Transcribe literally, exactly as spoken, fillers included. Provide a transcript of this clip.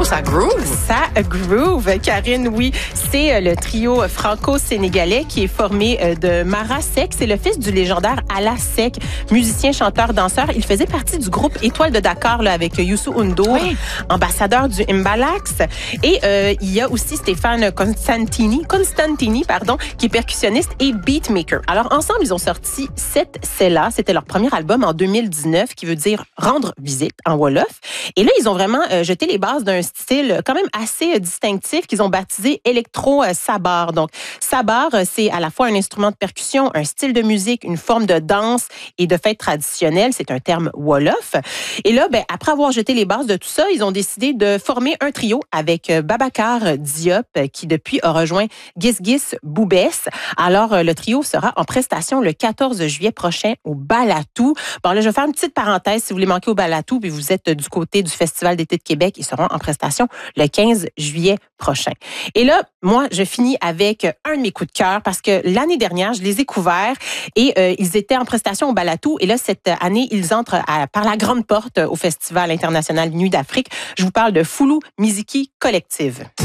ça groove. Ça groove, Karine, oui. C'est le trio franco-sénégalais qui est formé de Mara Seck. C'est le fils du légendaire Ala Seck, musicien, chanteur, danseur. Il faisait partie du groupe Étoile de Dakar là, avec Youssou N'Dour, oui. ambassadeur du Mbalax. Et euh, il y a aussi Stéphane Constantini, Constantini pardon, qui est percussionniste et beatmaker. Alors ensemble, ils ont sorti Cette C'est là. C'était leur premier album en deux mille dix-neuf, qui veut dire rendre visite en Wolof. Et là, ils ont vraiment euh, jeté les bases d'un style quand même assez distinctif qu'ils ont baptisé électro-sabar. Donc, sabar, c'est à la fois un instrument de percussion, un style de musique, une forme de danse et de fête traditionnelle. C'est un terme Wolof. Et là, ben, après avoir jeté les bases de tout ça, ils ont décidé de former un trio avec Babacar Diop, qui depuis a rejoint Gis Gis Boubès. Alors, le trio sera en prestation le quatorze juillet prochain au Balatou. Bon, là, je vais faire une petite parenthèse. Si vous voulez manquer au Balatou, puis vous êtes du côté du Festival d'été de Québec, ils seront en prestation le quinze juillet prochain. Et là, moi, je finis avec un de mes coups de cœur parce que l'année dernière, je les ai couverts et euh, ils étaient en prestation au Balatou. Et là, cette année, ils entrent à, par la grande porte au Festival international Nuit d'Afrique. Je vous parle de Foulou Miziki Collective.